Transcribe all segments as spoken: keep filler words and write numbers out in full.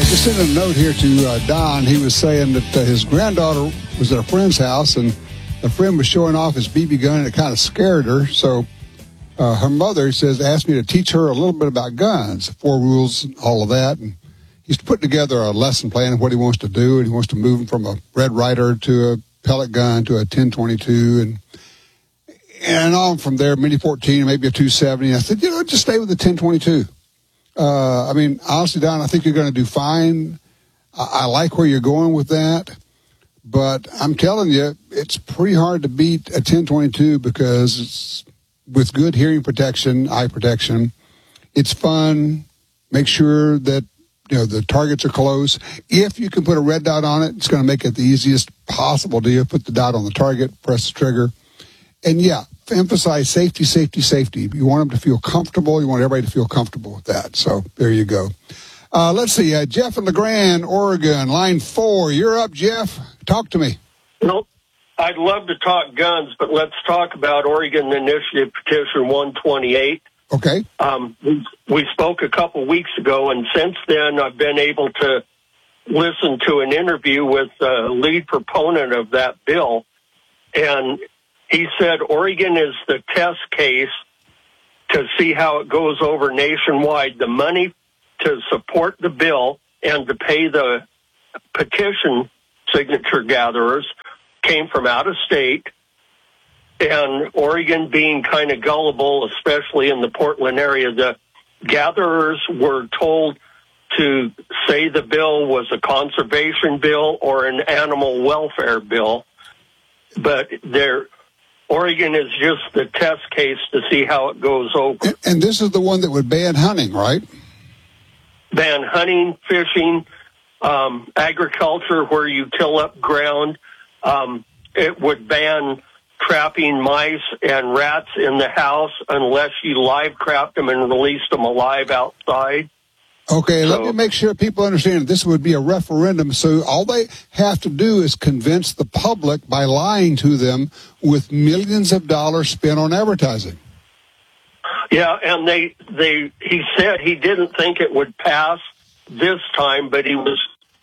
Just sent a note here to uh, Don. He was saying that uh, his granddaughter was at a friend's house, and a friend was showing off his B B gun, and it kind of scared her. So uh, her mother, he says, asked me to teach her a little bit about guns, four rules, all of that. And he's put together a lesson plan of what he wants to do, and he wants to move him from a Red Ryder to a pellet gun to a ten twenty-two, and and on from there, Mini fourteen, maybe a two seventy. I said, you know, just stay with the ten twenty-two. Uh, I mean, honestly, Don, I think you're going to do fine. I, I like where you're going with that. But I'm telling you, it's pretty hard to beat a ten twenty-two because it's with good hearing protection, eye protection. It's fun. Make sure that, you know, the targets are close. If you can put a red dot on it, it's going to make it the easiest possible deal. Put the dot on the target, press the trigger. And, yeah, emphasize safety, safety, safety. You want them to feel comfortable. You want everybody to feel comfortable with that. So there you go. Uh, let's see. Uh, Jeff in LeGrand, Oregon, line four. You're up, Jeff. Talk to me. Well, I'd love to talk guns, but let's talk about Oregon Initiative Petition one twenty-eight. Okay. Um, we, we spoke a couple weeks ago, and since then I've been able to listen to an interview with the lead proponent of that bill, and he said Oregon is the test case to see how it goes over nationwide. The money to support the bill and to pay the petition signature gatherers came from out of state, and Oregon being kind of gullible, especially in the Portland area, the gatherers were told to say the bill was a conservation bill or an animal welfare bill, but they're Oregon is just the test case to see how it goes over. And, and this is the one that would ban hunting, right? Ban hunting, fishing, um, agriculture where you till up ground. Um, it would ban trapping mice and rats in the house unless you live trapped them and released them alive outside. Okay, so, let me make sure people understand this would be a referendum. So all they have to do is convince the public by lying to them with millions of dollars spent on advertising. Yeah, and they, they, he said he didn't think it would pass this time, but he was,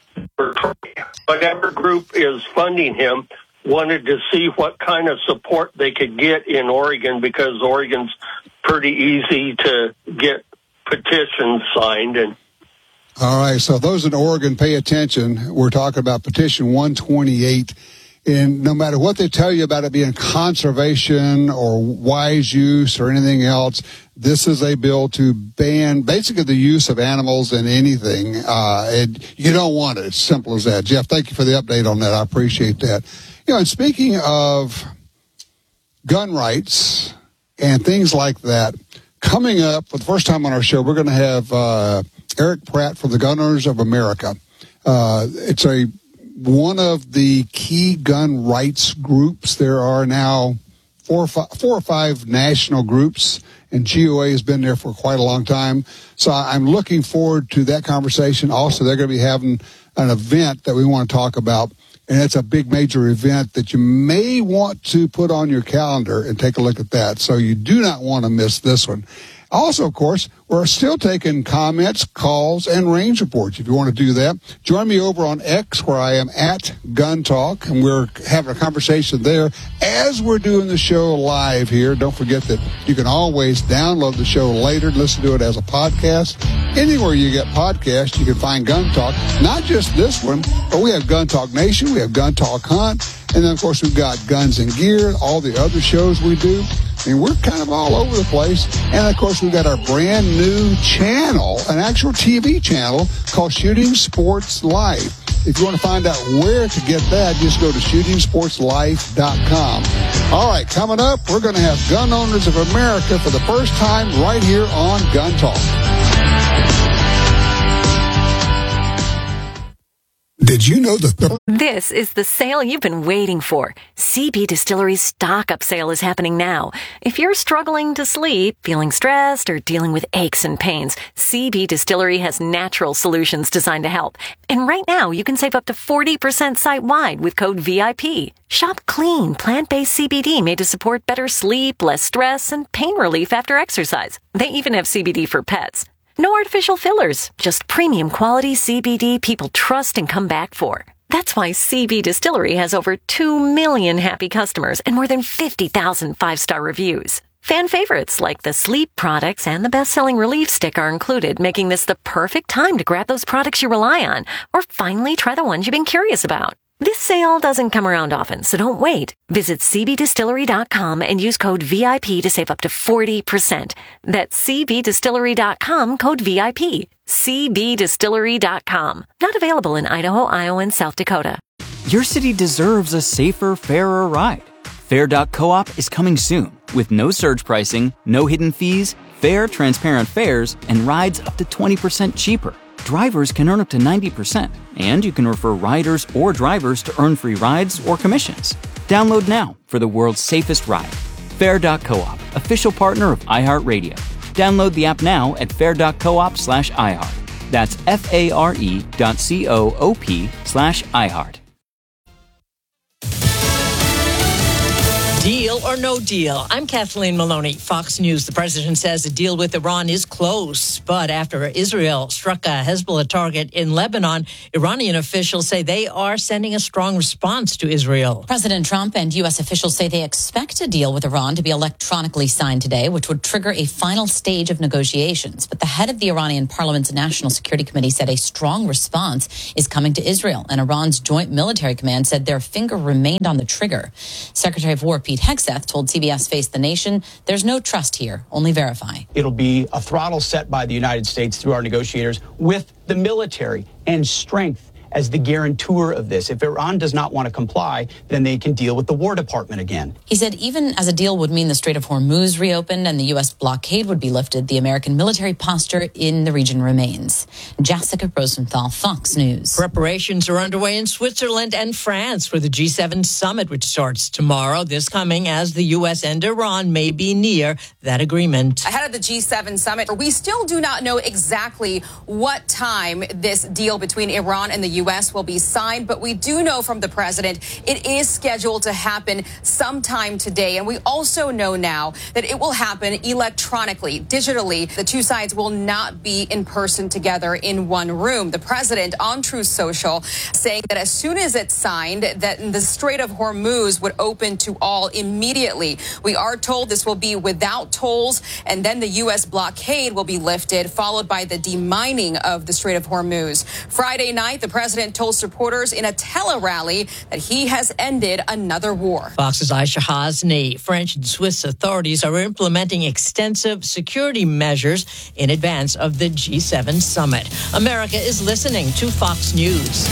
whatever group is funding him, wanted to see what kind of support they could get in Oregon, because Oregon's pretty easy to get petitions signed. And all right, so those in Oregon, pay attention. We're talking about petition one twenty-eight. And no matter what they tell you about it being conservation or wise use or anything else, this is a bill to ban basically the use of animals in anything. Uh, and you don't want it. It's simple as that. Jeff, thank you for the update on that. I appreciate that. You know, and speaking of gun rights and things like that, coming up for the first time on our show, we're going to have uh, Eric Pratt from the Gun Owners of America. Uh, it's a one of the key gun rights groups. There are now four or five, four or five national groups, and G O A has been there for quite a long time. So I'm looking forward to that conversation. Also, they're going to be having an event that we want to talk about, and it's a big major event that you may want to put on your calendar and take a look at that. So you do not want to miss this one. Also, of course, we're still taking comments, calls, and range reports. If you want to do that, join me over on X, where I am at Gun Talk, and we're having a conversation there as we're doing the show live here. Don't forget that you can always download the show later, listen to it as a podcast. Anywhere you get podcasts, you can find Gun Talk. Not just this one, but we have Gun Talk Nation, we have Gun Talk Hunt, and then, of course, we've got Guns and Gear, all the other shows we do. I mean, we're kind of all over the place. And, of course, we've got our brand new channel, an actual T V channel called Shooting Sports Life. If you want to find out where to get that, just go to shooting sports life dot com. All right, coming up, we're going to have Gun Owners of America for the first time right here on Gun Talk. Did you know that the... This is the sale you've been waiting for. C B Distillery's stock-up sale is happening now. If you're struggling to sleep, feeling stressed, or dealing with aches and pains, C B Distillery has natural solutions designed to help. And right now, you can save up to forty percent site-wide with code V I P. Shop clean, plant-based C B D made to support better sleep, less stress, and pain relief after exercise. They even have C B D for pets. No artificial fillers, just premium quality C B D people trust and come back for. That's why C B Distillery has over two million happy customers and more than fifty thousand five-star reviews. Fan favorites like the sleep products and the best-selling Relief Stick are included, making this the perfect time to grab those products you rely on or finally try the ones you've been curious about. This sale doesn't come around often, so don't wait. Visit C B distillery dot com and use code V I P to save up to forty percent. That's C B distillery dot com, code V I P. C B distillery dot com. Not available in Idaho, Iowa, and South Dakota. Your city deserves a safer, fairer ride. Fair dot coop is coming soon with no surge pricing, no hidden fees, fair, transparent fares, and rides up to twenty percent cheaper. Drivers can earn up to ninety percent, and you can refer riders or drivers to earn free rides or commissions. Download now for the world's safest ride. Fair dot coop, official partner of iHeartRadio. Download the app now at fair dot coop slash iHeart. That's F-A-R-E dot C-O-O-P slash iHeart. Deal or no deal? I'm Kathleen Maloney, Fox News. The president says a deal with Iran is close, but after Israel struck a Hezbollah target in Lebanon, Iranian officials say they are sending a strong response to Israel. President Trump and U S officials say they expect a deal with Iran to be electronically signed today, which would trigger a final stage of negotiations. But the head of the Iranian Parliament's National Security Committee said a strong response is coming to Israel, and Iran's Joint Military Command said their finger remained on the trigger. Secretary of War Pete Hegseth told C B S Face the Nation, there's no trust here, only verify. It'll be a throttle set by the United States through our negotiators with the military and strength as the guarantor of this. If Iran does not want to comply, then they can deal with the War Department again. He said even as a deal would mean the Strait of Hormuz reopened and the U S blockade would be lifted, the American military posture in the region remains. Jessica Rosenthal, Fox News. Preparations are underway in Switzerland and France for the G seven summit, which starts tomorrow. This coming as the U S and Iran may be near that agreement. Ahead of the G seven summit, we still do not know exactly what time this deal between Iran and the U S will be signed, but we do know from the president it is scheduled to happen sometime today. And we also know now that it will happen electronically, digitally. The two sides will not be in person together in one room. The president on Truth Social saying that as soon as it's signed, that the Strait of Hormuz would open to all immediately. We are told this will be without tolls, and then the U S blockade will be lifted, followed by the demining of the Strait of Hormuz. Friday night, the president told supporters in a tele-rally that he has ended another war. Fox's Aisha Hasni. French and Swiss authorities are implementing extensive security measures in advance of the G seven summit. America is listening to Fox News.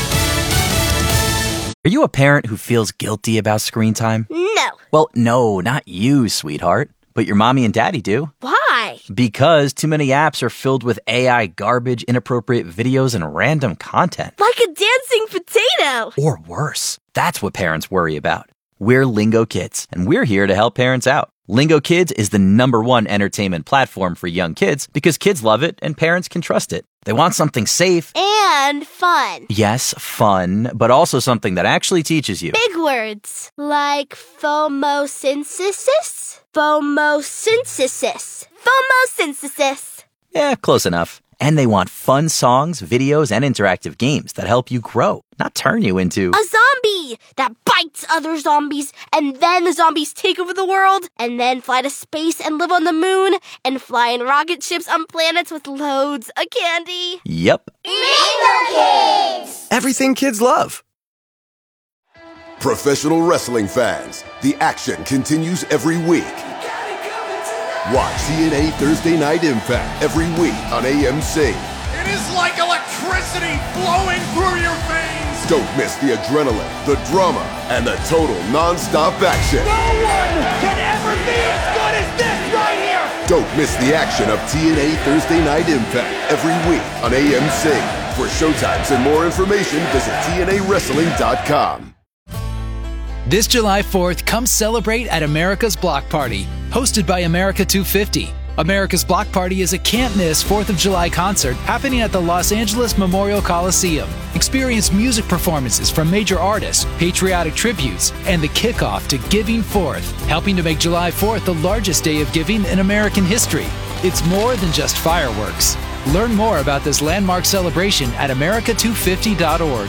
Are you a parent who feels guilty about screen time? No. Well, no, not you, sweetheart. But your mommy and daddy do. Why? Because too many apps are filled with A I garbage, inappropriate videos, and random content. Like a dancing potato. Or worse. That's what parents worry about. We're Lingo Kids, and we're here to help parents out. Lingo Kids is the number one entertainment platform for young kids because kids love it and parents can trust it. They want something safe. And fun. Yes, fun, but also something that actually teaches you. Big words. Like phomosynthesis? Phomosynthesis. Phomosynthesis. Yeah, close enough. And they want fun songs, videos, and interactive games that help you grow, not turn you into a zombie that bites other zombies, and then the zombies take over the world, and then fly to space and live on the moon, and fly in rocket ships on planets with loads of candy. Yep. Lingo Kids! Everything kids love. Professional wrestling fans, the action continues every week. Watch T N A Thursday Night Impact every week on A M C. It is like electricity flowing through your veins. Don't miss the adrenaline, the drama, and the total non-stop action. No one can ever be as good as this right here. Don't miss the action of T N A Thursday Night Impact every week on A M C. For showtimes and more information, visit T N A wrestling dot com. This July fourth, come celebrate at America's Block Party, hosted by America two fifty. America's Block Party is a can't-miss fourth of July concert happening at the Los Angeles Memorial Coliseum. Experience music performances from major artists, patriotic tributes, and the kickoff to Giving Fourth, helping to make July fourth the largest day of giving in American history. It's more than just fireworks. Learn more about this landmark celebration at America two fifty dot org.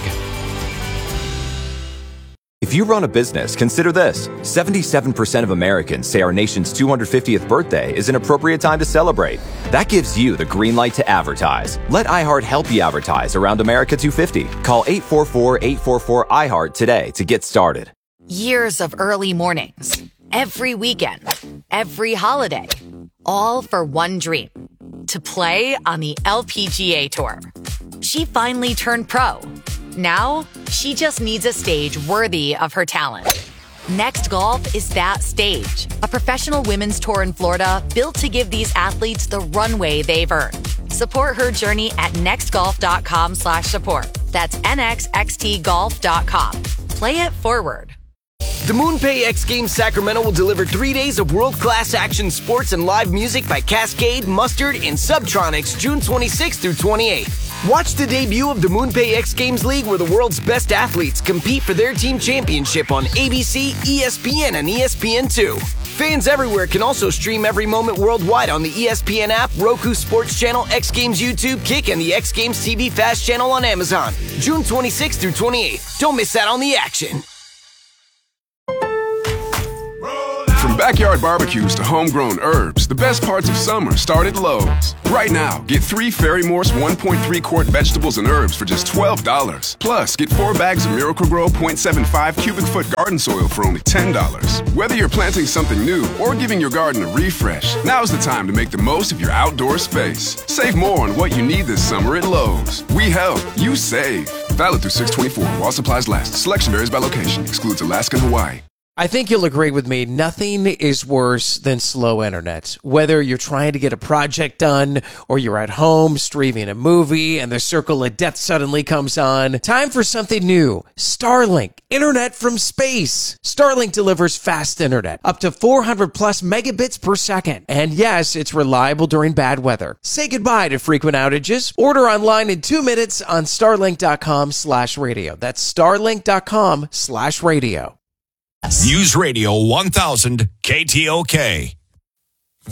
If you run a business, consider this. seventy-seven percent of Americans say our nation's two hundred fiftieth birthday is an appropriate time to celebrate. That gives you the green light to advertise. Let iHeart help you advertise around America two fifty. Call eight four four, eight four four, I heart today to get started. Years of early mornings, every weekend, every holiday, all for one dream, to play on the L P G A Tour. She finally turned pro. Now, she just needs a stage worthy of her talent. Next Golf is that stage, a professional women's tour in Florida built to give these athletes the runway they've earned. Support her journey at nextgolf.com slash support. That's N X X T golf dot com. Play it forward. The MoonPay X Games Sacramento will deliver three days of world-class action sports and live music by Cascade, Mustard, and Subtronics June twenty-sixth through twenty-eighth. Watch the debut of the MoonPay X Games League, where the world's best athletes compete for their team championship on A B C, E S P N, and E S P N two. Fans everywhere can also stream every moment worldwide on the E S P N app, Roku Sports Channel, X Games YouTube, Kick, and the X Games T V Fast Channel on Amazon. June twenty-sixth through twenty-eighth. Don't miss out on the action. From backyard barbecues to homegrown herbs, the best parts of summer start at Lowe's. Right now, get three Fairy Morse one point three quart vegetables and herbs for just twelve dollars. Plus, get four bags of Miracle-Gro point seven five cubic foot garden soil for only ten dollars. Whether you're planting something new or giving your garden a refresh, now's the time to make the most of your outdoor space. Save more on what you need this summer at Lowe's. We help, you save. Valid through six twenty-four while supplies last. Selection varies by location. Excludes Alaska and Hawaii. I think you'll agree with me. Nothing is worse than slow internet. Whether you're trying to get a project done or you're at home streaming a movie and the circle of death suddenly comes on, time for something new. Starlink, internet from space. Starlink delivers fast internet, up to four hundred plus megabits per second. And yes, it's reliable during bad weather. Say goodbye to frequent outages. Order online in two minutes on starlink.com slash radio. That's starlink.com slash radio. News Radio one thousand K T O K.